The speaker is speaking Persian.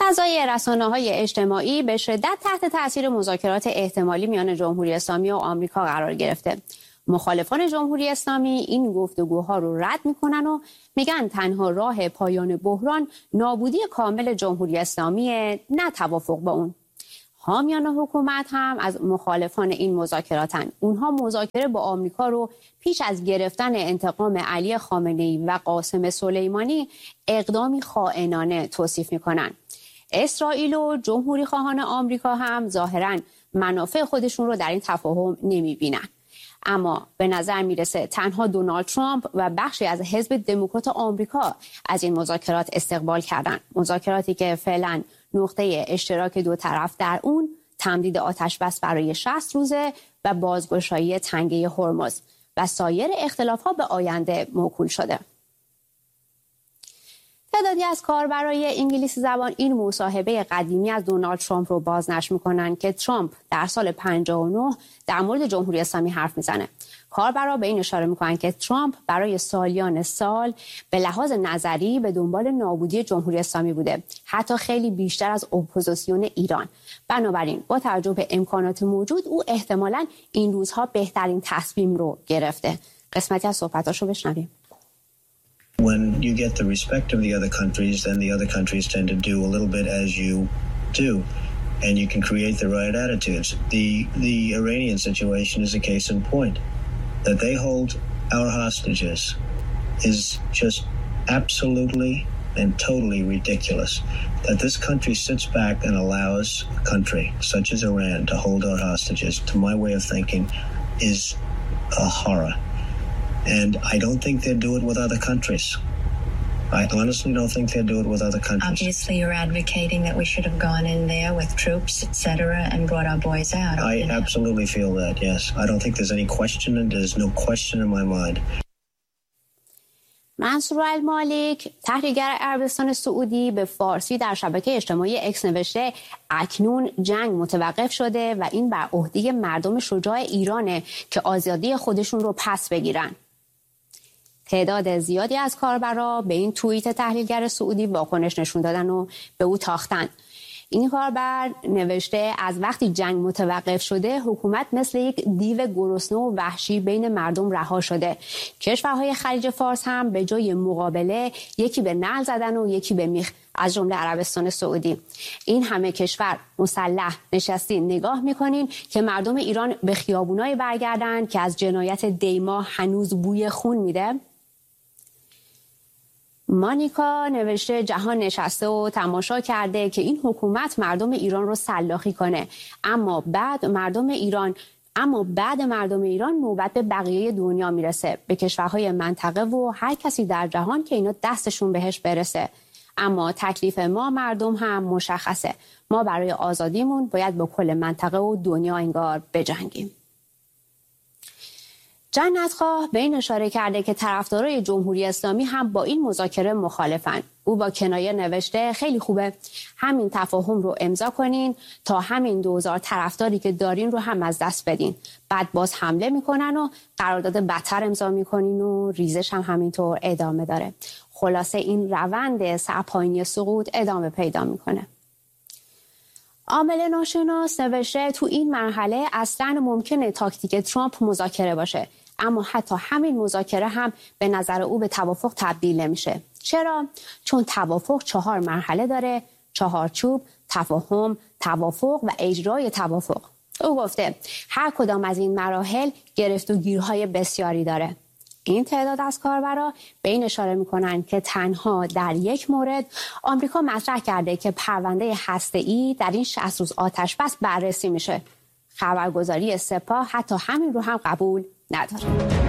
فضای رسانه‌های اجتماعی به شدت تحت تاثیر مذاکرات احتمالی میان جمهوری اسلامی و آمریکا قرار گرفته. مخالفان جمهوری اسلامی این گفتگوها رو رد میکنن و میگن تنها راه پایان بحران نابودی کامل جمهوری اسلامی، نه توافق با اون. حامیان حکومت هم از مخالفان این مذاکراتن. اونها مذاکره با آمریکا رو پیش از گرفتن انتقام علی خامنه‌ای و قاسم سلیمانی اقدامی خائنانه توصیف میکنن. اسرائیل و جمهوری خواهان آمریکا هم ظاهراً منافع خودشون رو در این تفاهم نمیبینن. اما به نظر میرسه تنها دونالد ترامپ و بخشی از حزب دموکرات آمریکا از این مذاکرات استقبال کردن. مذاکراتی که فعلا نقطه اشتراک دو طرف در اون تمدید آتش بس برای 60 روزه و بازگشایی تنگه هرمز و سایر اختلافات به آینده موکول شده. تعدادی از کاربرای انگلیسی زبان این مصاحبه قدیمی از دونالد ترامپ رو بازنشر میکنن که ترامپ در سال 59 در مورد جمهوری اسلامی حرف میزنه. کاربرا به این اشاره میکنن که ترامپ برای سالیان سال به لحاظ نظری به دنبال نابودی جمهوری اسلامی بوده، حتی خیلی بیشتر از اپوزیسیون ایران. بنابراین با توجه به امکانات موجود او احتمالاً این روزها بهترین تصمیم رو گرفته. قسمتی از صحبتاشو بشنویم. When you get the respect of the other countries, then the other countries tend to do a little bit as you do, and you can create the right attitudes. The Iranian situation is a case in point. That they hold our hostages is just absolutely and totally ridiculous. That this country sits back and allows a country such as Iran to hold our hostages, to my way of thinking, is a horror. And I don't think they'd do it with other countries. I honestly don't think they'd do it with other countries. Obviously, you're advocating that we should have gone in there with troops, etc., and brought our boys out. I absolutely feel that, yes. I don't think there's any question, and there's no question in my mind. منصور المالک، تحلیلگر عربستان سعودی، به فارسی در شبکه اجتماعی اکس نوشته اکنون جنگ متوقف شده و این بر عهده مردم شجاع ایرانه که آزادی خودشون رو پس بگیرن. تعداد زیادی از کاربرا به این توییت تحلیلگر سعودی واکنش نشون دادن و به او تاختن. این کاربر نوشته از وقتی جنگ متوقف شده حکومت مثل یک دیو گرسنه و وحشی بین مردم رها شده. کشورهای خلیج فارس هم به جای مقابله یکی به نعل زدن و یکی به میخ، از جمله عربستان سعودی. این همه کشور مسلح نشستین نگاه میکنین که مردم ایران به خیابونای برگردن که از جنایت دیما هنوز بوی خون میده. مانیکا نوشته جهان نشسته و تماشا کرده که این حکومت مردم ایران رو سلاخی کنه، اما بعد مردم ایران نوبت به بقیه دنیا میرسه، به کشورهای منطقه و هر کسی در جهان که اینا دستشون بهش برسه. اما تکلیف ما مردم هم مشخصه، ما برای آزادیمون باید با کل منطقه و دنیا انگار بجنگیم. جنتخواه به این اشاره کرده که طرفدارای جمهوری اسلامی هم با این مذاکره مخالفن. او با کنایه نوشته خیلی خوبه، همین تفاهم رو امضا کنین تا همین 2000 طرفداری که دارین رو هم از دست بدین، بعد باز حمله میکنن و قرارداد بدتر امضا میکنین و ریزش هم همینطور ادامه داره. خلاصه این روند سرپایینی سقوط ادامه پیدا میکنه. عامل ناشناس نوشته تو این مرحله اصلاً ممکنه تاکتیک ترامپ مذاکره باشه، اما حتی همین مذاکره هم به نظر او به توافق تبدیل نمیشه. چرا؟ چون توافق 4 مرحله داره: چهارچوب، تفاهم، توافق و اجرای توافق. او گفته هر کدام از این مراحل گرفت و گیرهای بسیاری داره. این تعداد از کاربرا به این اشاره میکنن که تنها در یک مورد آمریکا مطرح کرده که پرونده هسته‌ای در این 60 روز آتش بس بررسی میشه. خبرگزاری سپاه حتی همین رو هم قبول نداره.